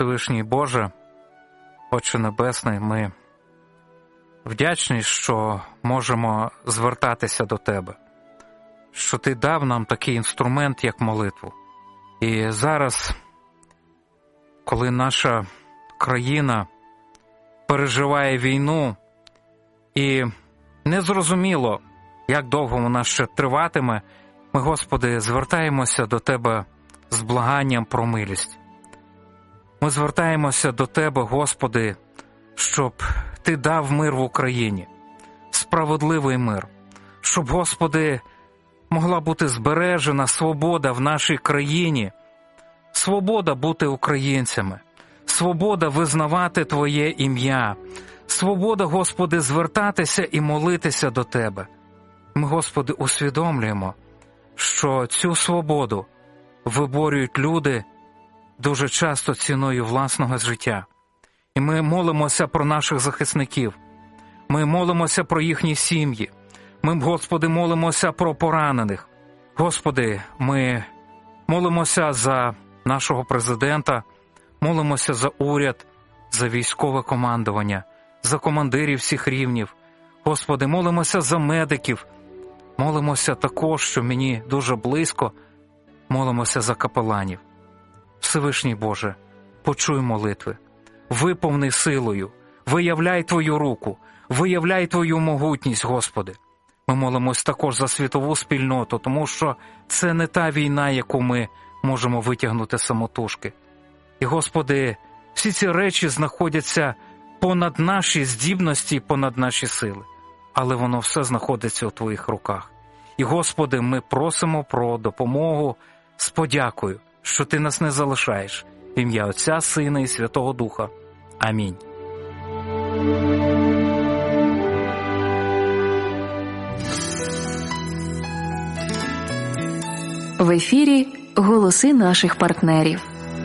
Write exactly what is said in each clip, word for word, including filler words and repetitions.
Всевишній Боже, Отче Небесний, ми вдячні, що можемо звертатися до Тебе, що Ти дав нам такий інструмент, як молитву. І зараз, коли наша країна переживає війну, і незрозуміло, як довго вона ще триватиме, ми, Господи, звертаємося до Тебе з благанням про милість. Ми звертаємося до Тебе, Господи, щоб Ти дав мир в Україні, справедливий мир, щоб, Господи, могла бути збережена свобода в нашій країні, свобода бути українцями, свобода визнавати Твоє ім'я, свобода, Господи, звертатися і молитися до Тебе. Ми, Господи, усвідомлюємо, що цю свободу виборюють люди дуже часто ціною власного життя. І ми молимося про наших захисників, ми молимося про їхні сім'ї, ми, Господи, молимося про поранених. Господи, ми молимося за нашого президента, молимося за уряд, за військове командування, за командирів всіх рівнів. Господи, молимося за медиків, молимося також, що мені дуже близько, молимося за капеланів. Всевишній Боже, почуй молитви, виповни силою, виявляй Твою руку, виявляй Твою могутність, Господи. Ми молимось також за світову спільноту, тому що це не та війна, яку ми можемо витягнути самотужки. І, Господи, всі ці речі знаходяться понад наші здібності, понад наші сили. Але воно все знаходиться у Твоїх руках. І, Господи, ми просимо про допомогу з подякою, що Ти нас не залишаєш. В ім'я Отця, Сина і Святого Духа. Амінь. В ефірі голоси наших партнерів.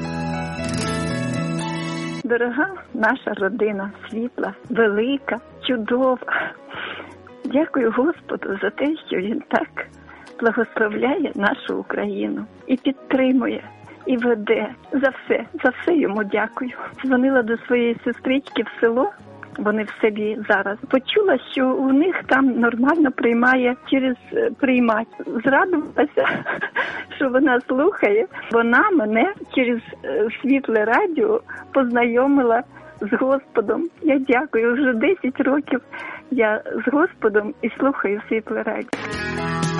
Дорога наша родина, світла, велика, чудова. Дякую Господу за те, що Він так благословляє нашу Україну і підтримує, і веде. За все, за все йому дякую. Дзвонила до своєї сестрички в село, вони в селі зараз. Почула, що у них там нормально приймає через приймач. Зрадувалася, що вона слухає. Вона мене через світле радіо познайомила з Господом. Я дякую. Вже десять років я з Господом і слухаю світле радіо.